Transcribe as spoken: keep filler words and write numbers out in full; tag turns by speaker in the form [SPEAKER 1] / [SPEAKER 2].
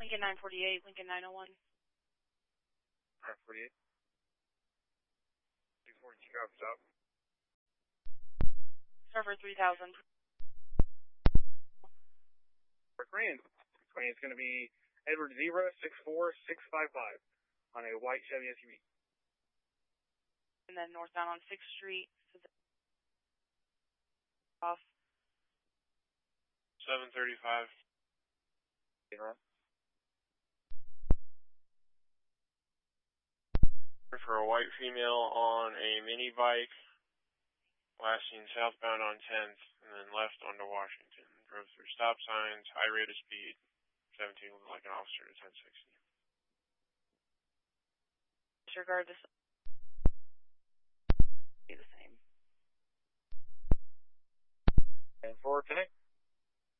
[SPEAKER 1] Lincoln nine forty-eight, Lincoln nine oh one.
[SPEAKER 2] nine forty-eight. two forty-two, copy, stop.
[SPEAKER 1] Server three thousand.
[SPEAKER 2] For Korean, Korean is going to be Edward zero six four six five five on a white Chevy S U V.
[SPEAKER 1] And then northbound on sixth Street. Off.
[SPEAKER 3] seven thirty-five. For a white female on a mini bike, last seen southbound on tenth, and then left onto Washington. Drove through stop signs, high rate of speed. seventeen looked like an officer to ten sixty.
[SPEAKER 1] Disregard this. Be the same.
[SPEAKER 2] And forward connect.